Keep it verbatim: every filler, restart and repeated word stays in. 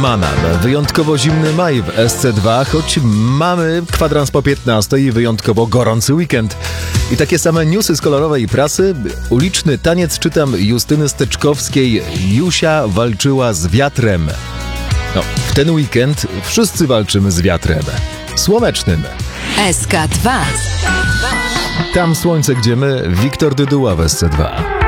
Romanem. Wyjątkowo zimny maj w S C dwa, choć mamy kwadrans po piętnastej i wyjątkowo gorący weekend. I takie same newsy z kolorowej prasy. Uliczny taniec czytam Justyny Steczkowskiej. Jusia walczyła z wiatrem. No, w ten weekend wszyscy walczymy z wiatrem. Słonecznym. S K dwa. Tam słońce, gdzie my. Wiktor Dyduła w S C dwa.